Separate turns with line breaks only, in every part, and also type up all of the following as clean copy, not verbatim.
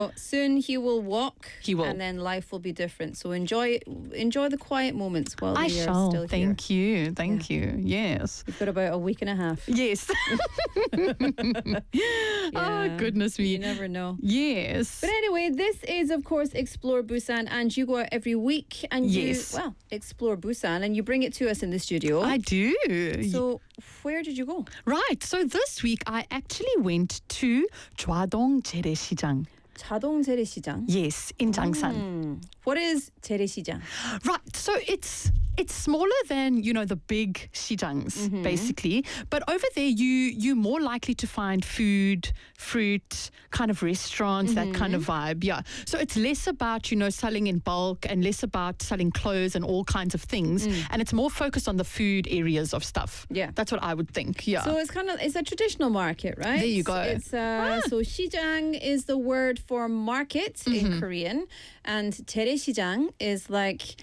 Soon he will walk.
He will.
And then life will be different. So enjoy the quiet moments while
I
we are
shall.
still
Thank
here.
you. Thank you. Yes.
You've got about a week and a half.
Yes. Oh, goodness me.
You never know.
Yes.
But anyway, this is, of course, Explore Busan, and you go out every week and
Yes.
you, explore Busan, and you bring it to us in the studio.
I do.
So where did you go?
Right. So this week I actually went to Chwadong Jereshijang.
자동 재래시장.
Yes, in Jangsan.
What is 재래시장?
Right. So it's smaller than, the big shijangs, basically. But over there, you're more likely to find food, fruit, kind of restaurants, that kind of vibe. Yeah. So it's less about, selling in bulk and less about selling clothes and all kinds of things. And it's more focused on the food areas of stuff.
Yeah.
That's what I would think. Yeah.
So it's a traditional market, right?
There you go.
It's so 시장 is the word for market in Korean, and 재래시장 is like,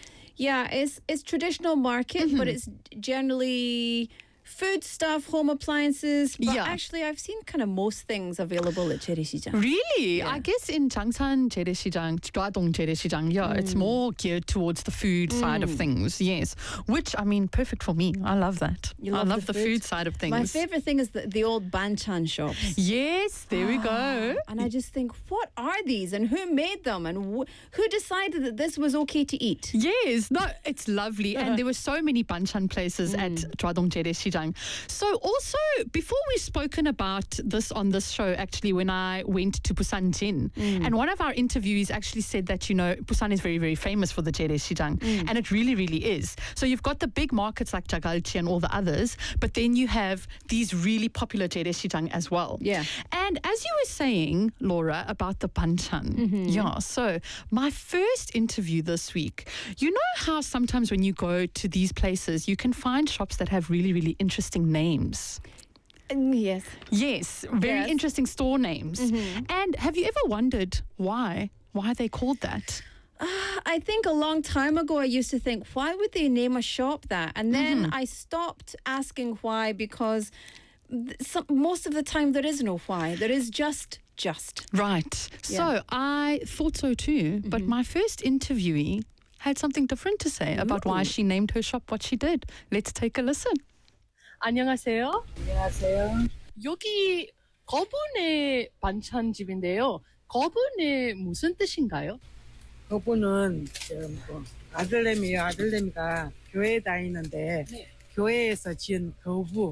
it's traditional market, but it's generally food stuff, home appliances. But actually, I've seen kind of most things available at 재래시장.
Really?
Yeah.
I guess in Jangsan 재래시장, Chwadong 재래시장, it's more geared towards the food side of things. Yes, which perfect for me. I love that.
You
I love the
food?
food side of things.
My favorite thing is the old banchan shops.
Yes, there we go.
And I just think, what are these, and who made them, and who decided that this was okay to eat?
Yes, no, it's lovely. And there were so many banchan places at Chwadong Jereshijang. So also, before we've spoken about this on this show, actually, when I went to Busan Jin, and one of our interviewees actually said that, Busan is very, very famous for the Jereshijang. And it really, really is. So you've got the big markets like Jagalchi and all the others, but then you have these really popular Jereshijang as well.
Yeah.
And as you were saying, Laura, about the banchan, so my first interview this week, you know how sometimes when you go to these places, you can find shops that have really, really interesting names.
Yes.
Yes, very
Yes.
interesting store names. And have you ever wondered why they called that?
I think a long time ago I used to think, why would they name a shop that? And then I stopped asking why, because most of the time there is no why. There is just.
Right.
Yeah.
So I thought so too, but my first interviewee had something different to say about why she named her shop what she did. Let's take a listen.
안녕하세요.
안녕하세요.
여기 거분의 반찬집인데요. 거분의 무슨 뜻인가요?
그분은 아들내미요. 아들내미가 교회 다니는데 교회에서 지은 거부,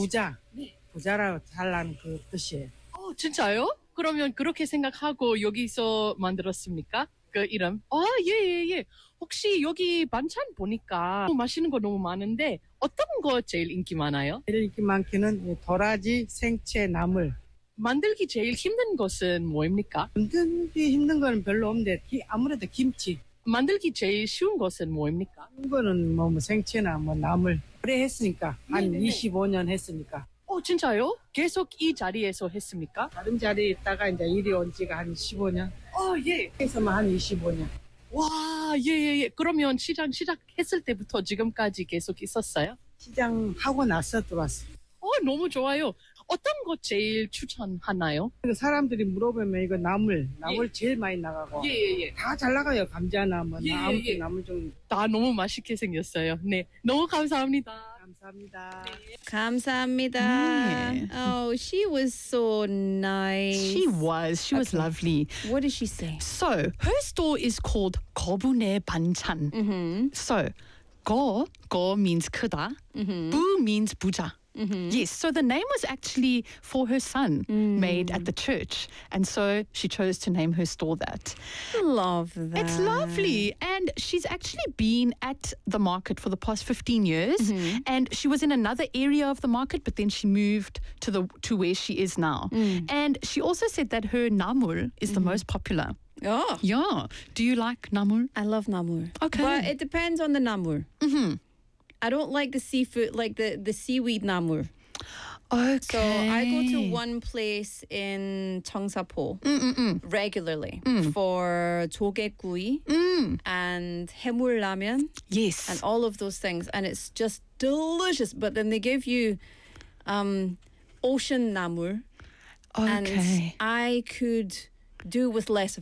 부자라고 살라는 그 뜻이에요.
진짜요? 그러면 그렇게 생각하고 여기서 만들었습니까? 그 이름? 예. 혹시 여기 반찬 보니까 맛있는 거 너무 많은데 어떤 거 제일 인기 많아요?
제일 인기 많기는 도라지, 생채, 나물.
만들기 제일 힘든 것은 뭐입니까?
만들기 힘든 거는 별로 없는데 아무래도 김치.
만들기 제일 쉬운 것은 뭐입니까?
이런 거는 뭐 생채나 나물. 오래 했으니까 한
네네네.
25년 했으니까.
진짜요? 계속 이 자리에서 했습니까?
다른 자리에 있다가 이제 이리 온 지가 한 15년.
예.
해서만 한 25년.
와, 예. 그러면 시작했을 때부터 지금까지 계속 있었어요?
시장하고 나서 들어왔어요.
너무 좋아요. 어떤 거 제일 추천하나요?
사람들이 물어보면 이거 나물 제일 많이 나가고.
예.
다 잘 나가요. 감자나 아무튼 나물 좀.
다 너무 맛있게 생겼어요. 네, 너무 감사합니다.
감사합니다.
감사합니다.
네.
Oh, she was so nice.
She was lovely.
What did she say?
So her store is called 거분의 반찬. So 거 means 크다, 부 means 부자. Yes, so the name was actually for her son, made at the church, and so she chose to name her store that.
Love that.
It's lovely, and she's actually been at the market for the past 15 years, and she was in another area of the market, but then she moved to where she is now. And she also said that her namul is the most popular.
Oh,
Yeah. Do you like namul?
I love namur.
Okay.
But it depends on the namur. I don't like the seafood, like the seaweed namur.
Okay.
So I go to one place in Cheongsapo regularly for 조개구이 and 해물라면
Yes.
and all of those things, and it's just delicious. But then they give you ocean namur,
Okay.
and I could do with less of